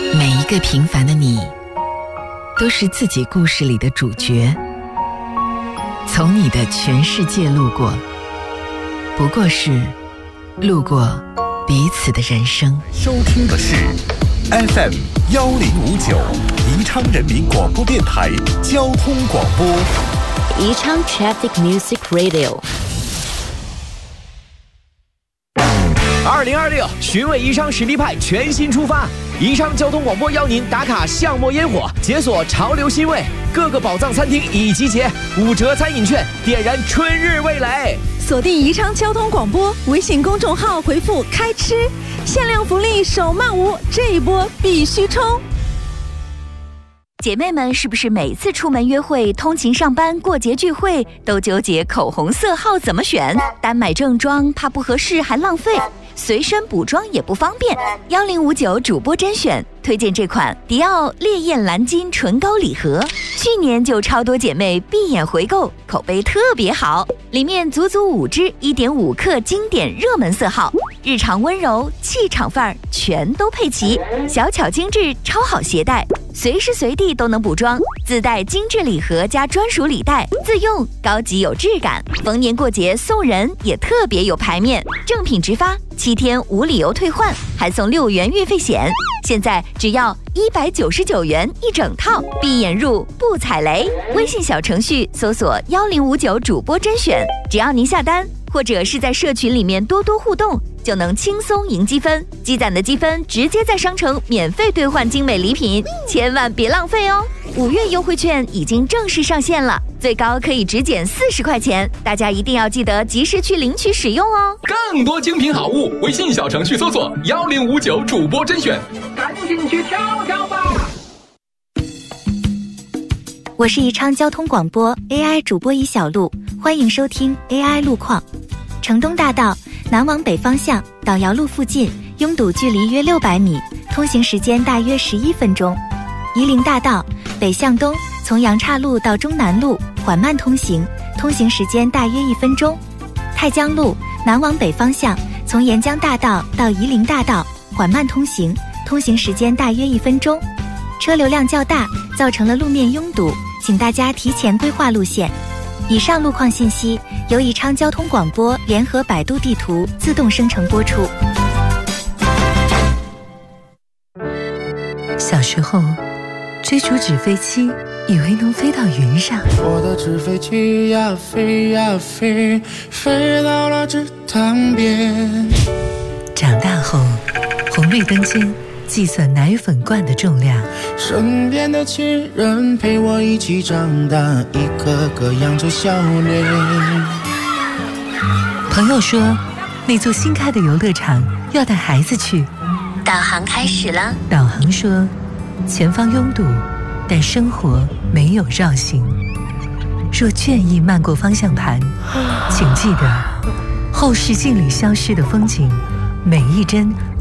每一个平凡的你，都是自己故事里的主角。从你的全世界路过，不过是路过彼此的人生。 收听的是 FM1059 宜昌人民广播电台交通广播， 宜昌 Traffic Music Radio。 2026寻味宜昌实力派全新出发，宜昌交通广播邀您打卡巷陌烟火，解锁潮流新味，各个宝藏餐厅已集结，5折餐饮券，点燃春日味蕾。 锁定宜昌交通广播微信公众号，回复开吃，限量福利手慢无，这一波必须冲！ 姐妹们是不是每次出门约会、通勤上班、过节聚会都纠结口红色号怎么选？单买正装怕不合适还浪费，随身补妆也不方便。1059主播甄选推荐这款迪奥烈焰蓝金唇膏礼盒，去年就超多姐妹闭眼回购，口碑特别好。里面足足5支1.5克经典热门色号，日常温柔、气场范儿全都配齐，小巧精致，超好携带，随时随地都能补妆。自带精致礼盒加专属礼袋，自用高级有质感，逢年过节送人也特别有排面。正品直发，7天无理由退换，还送6元运费险。现在只要199元一整套，闭眼入不踩雷。微信小程序搜索1059主播甄选，只要您下单或者是在社群里面多多互动，就能轻松赢积分，积攒的积分直接在商城免费兑换精美礼品，千万别浪费哦！5月优惠券已经正式上线了，最高可以直减40块钱，大家一定要记得及时去领取使用哦。 更多精品好物，微信小程序搜索1059主播甄选，赶紧去挑挑吧！ 我是宜昌交通广播 AI 主播宜小璐，欢迎收听 AI 路况。城东大道南往北方向导窑路附近拥堵距离约600米，通行时间大约11分钟。夷陵大道北向东从杨岔路到中南路缓慢通行，通行时间大约1分钟。太江路南往北方向从沿江大道到夷陵大道缓慢通行，通行时间大约1分钟。车流量较大，造成了路面拥堵，请大家提前规划路线。以上路况信息由宜昌交通广播联合百度地图自动生成播出。 小时候追逐纸飞机，以为能飞到云上， 我的纸飞机呀飞呀飞，飞到了池塘边。 长大后红绿灯间计算奶粉罐的重量， 身边的亲人陪我一起长大，一个个扬着笑脸。 朋友说那座新开的游乐场要带孩子去， 导航开始了。 导航说前方拥堵，但生活没有绕行。若倦意漫过方向盘，请记得后视镜里消失的风景，每一帧